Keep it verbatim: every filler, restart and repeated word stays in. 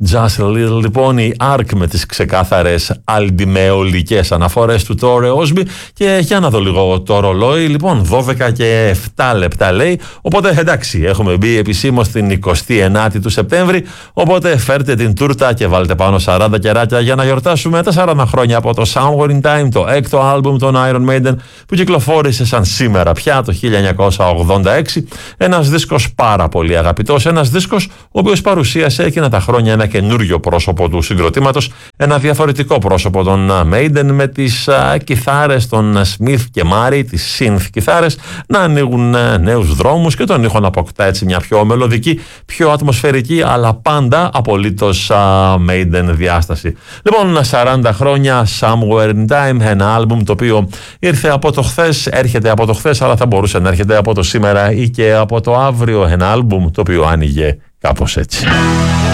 Just a Little, λοιπόν, η Ark με τις ξεκάθαρες αλντιμεολικές αναφορές του Τόρε Όσμπι. Και για να δω λίγο το ρολόι, λοιπόν, δώδεκα και επτά λεπτά λέει, οπότε εντάξει, έχουμε μπει επισήμως στην εικοστή ενάτη του Σεπτέμβρη, οπότε φέρτε την τούρτα και βάλτε πάνω σαράντα κεράκια για να γιορτάσουμε τα σαράντα χρόνια από το Somewhere in Time, το έκτο άλμπουμ των Iron Maiden, που κυκλοφόρησε σαν σήμερα πια το χίλια εννιακόσια ογδόντα έξι. Ένας δίσκος πάρα πολύ αγαπητός, ένας δίσκος ο οποίος παρουσίασε εκείνα τα χρόνια ένα καινούριο πρόσωπο του συγκροτήματος, ένα διαφορετικό πρόσωπο των Maiden, με τις α, κιθάρες των Smith και Murray, τις synth κιθάρες, να ανοίγουν α, νέους δρόμους και τον ήχο να αποκτά έτσι μια πιο μελωδική, πιο ατμοσφαιρική, αλλά πάντα απολύτως α, Maiden διάσταση. Λοιπόν, σαράντα χρόνια Somewhere in Time, ένα άλμπουμ το οποίο ήρθε από το χθες, έρχεται από το χθες, αλλά θα μπορούσε να έρχεται από το σήμερα ή και από το αύριο, ένα άλμπουμ το οποίο άνοιγε κάπως έτσι.